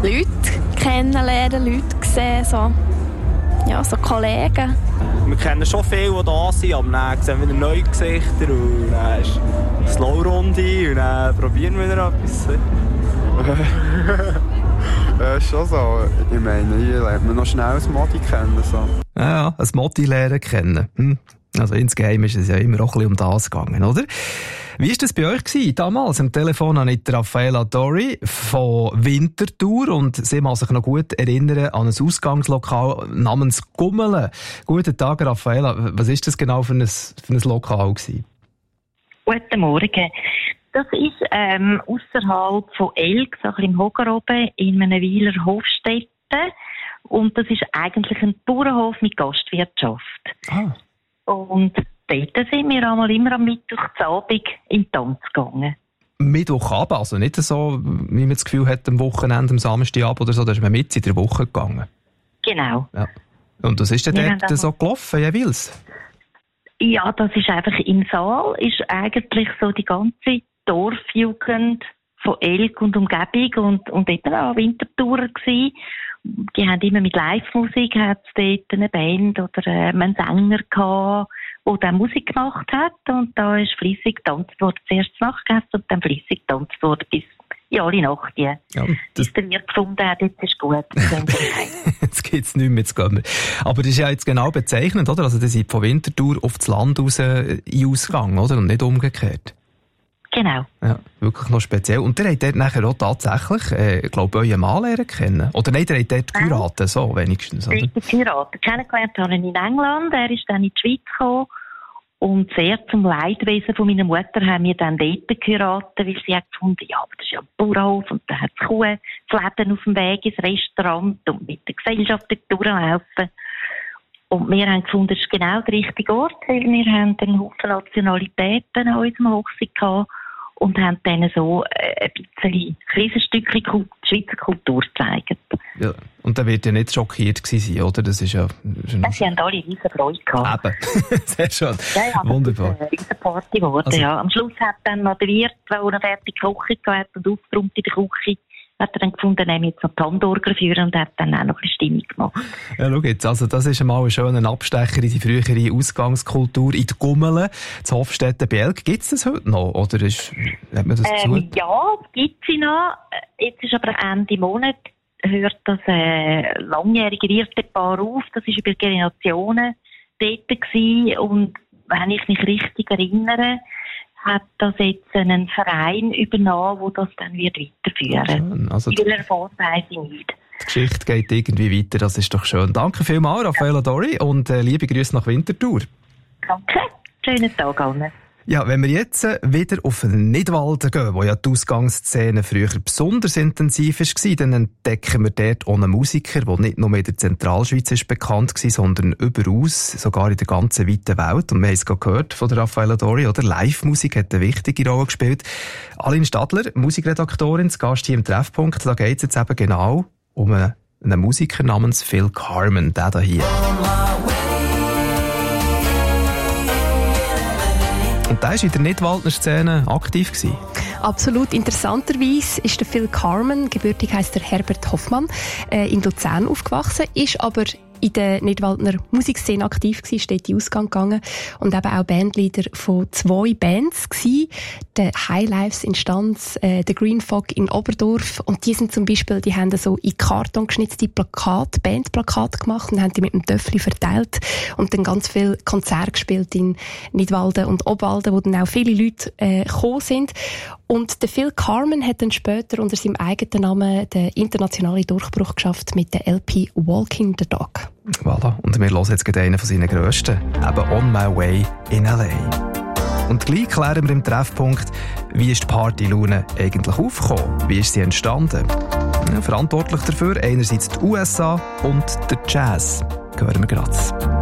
Leute kennenlernen, Leute sehen, so Kollegen. Wir kennen schon viele, die da sind, aber dann sehen wir wieder neue Gesichter und dann ist eine Slow-Runde und dann probieren wir wieder etwas. Schon so. Ich meine, hier lernt man noch schnell ein Modi kennen. So. Ja, ein Modi lernen kennen. Also insgeheim ist es ja immer auch ein bisschen um das gegangen, oder? Wie war das bei euch gewesen? Damals am Telefon habe ich Raffaella Dori von Winterthur und sie mag sich noch gut erinnern an ein Ausgangslokal namens Gummele. Guten Tag, Raffaella. Was ist das genau für ein Lokal gewesen? Guten Morgen. Das ist ausserhalb von Elg, so ein bisschen im Hoger oben, in einem Weiler Hofstätte. Und das ist eigentlich ein Bauernhof mit Gastwirtschaft. Ah. Und dort sind wir immer am Mittwochabend in den Tanz gegangen. Mittwochabend? Also nicht so, wie man das Gefühl hat, am Wochenende, am Samstagabend oder so, da ist man mit in der Woche gegangen? Genau. Ja. Und was ist denn dort so gelaufen, jeweils? Ja, das ist einfach im Saal, ist eigentlich so die ganze Dorfjugend von Elg und Umgebung und eben auch Wintertourer gewesen. Die haben immer mit Live-Musik, hat es dort eine Band oder einen Sänger gehabt, der dann Musik gemacht hat und da ist fleissig getanzt worden. Zuerst Nachtgegessen und dann fleissig getanzt worden bis alle Nacht. Ja, bis der Wirt gefunden hat, jetzt ist gut. Jetzt gibt es nichts mehr zu gehen. Aber das ist ja jetzt genau bezeichnend, oder? Also, ihr seid von Winterthur auf das Land raus ausgegangen, oder? Und nicht umgekehrt. Genau. Ja, wirklich noch speziell. Und ihr habt dort nachher auch tatsächlich, glaube ich, euren Mann lernen kennen. Oder nein, ihr habt dort geheiratet, so wenigstens, oder? Ich habe geheiratet. Kennengelernt habe ich in England. Er ist dann in die Schweiz gekommen. Und sehr zum Leidwesen von meiner Mutter haben wir dann dort geheiratet, weil sie hat gefunden, ja, aber das ist ja ein Bauernhof und da hat es Kuh, das Leben auf dem Weg ins Restaurant und mit der Gesellschaft dort durchlaufen. Und wir haben gefunden, das ist genau der richtige Ort, weil wir haben einen Haufen Nationalitäten an unserem Hochzeit gehabt und haben denen so ein bisschen kleines Stückchen Schweizer Kultur gezeigt. Ja, und da wird ja nicht schockiert gewesen sein, oder? Das ist ja... Sie haben alle riesen Freude gehabt. Eben, sehr schön. Ja, wunderbar. Das ist eine riesen Party geworden, also, ja. Am Schluss hat dann noch der Wirt, der eine fertige Küche gehabt und aufgeräumt in der Küche, hat er dann gefunden, er jetzt noch die Handorgel führen und hat dann auch noch ein bisschen Stimmung gemacht. Ja, schau jetzt, also das ist einmal ein schöner Abstecher in die frühere Ausgangskultur in die Gummele, zu Hofstetten bei Elg. Gibt es das heute noch? Oder hat man das zu? Ja, es gibt sie noch. Jetzt ist aber Ende Monat, hört das langjährige Wirtepaar auf. Das war über Generationen dort gewesen. Und wenn ich mich richtig erinnere, hat das jetzt einen Verein übernommen, der das dann wird weiterführen. Also die Erfahrung weiss ich nicht. Die Geschichte geht irgendwie weiter, das ist doch schön. Danke vielmals, Raffaella Dori, und liebe Grüße nach Winterthur. Danke, schönen Tag allen. Ja, wenn wir jetzt wieder auf Nidwalden gehen, wo ja die Ausgangsszene früher besonders intensiv war, dann entdecken wir dort auch einen Musiker, der nicht nur in der Zentralschweiz ist bekannt war, sondern überaus, sogar in der ganzen weiten Welt. Und wir haben es gerade gehört von der Raffaella Dori, oder? Live-Musik hat eine wichtige Rolle gespielt. Aline Stadler, Musikredaktorin, zu Gast hier im Treffpunkt, da geht es jetzt eben genau um einen Musiker namens Phil Carmen, der hier. Und der war in der Nidwaldner Szene aktiv gewesen. Absolut. Interessanterweise ist der Phil Carmen, gebürtig heisst er Herbert Hoffmann, in Luzern aufgewachsen, ist aber in der Nidwaldner Musikszene aktiv gewesen, ist dort in Ausgang gegangen und eben auch Bandleader von 2 Bands gewesen. Der Highlives in Stanz, der Green Fog in Oberdorf, und die sind zum Beispiel, die haben so in Karton geschnitzte Bandplakate gemacht und haben die mit dem Töffli verteilt und dann ganz viele Konzerte gespielt in Nidwalden und Obwalden, wo dann auch viele Leute gekommen sind. Und der Phil Carmen hat dann später unter seinem eigenen Namen den internationalen Durchbruch geschafft mit der LP Walking the Dog. Voilà. Und wir hören jetzt gerade einen von seinen grössten, eben On My Way in L.A. Und gleich klären wir im Treffpunkt, wie ist die Partylaune eigentlich aufgekommen? Wie ist sie entstanden? Ja, verantwortlich dafür einerseits die USA und der Jazz. Hören wir gerade.